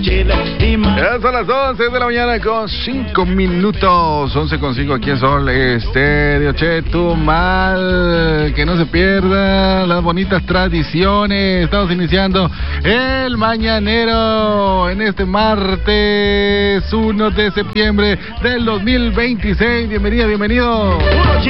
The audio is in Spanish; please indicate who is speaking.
Speaker 1: Ya son las 11 de la mañana con 5 minutos. 11 con 5 aquí en Sol Estéreo. Chetumal, que no se pierda las bonitas tradiciones. Estamos iniciando el mañanero en este martes 1 de septiembre del 2026. Bienvenido.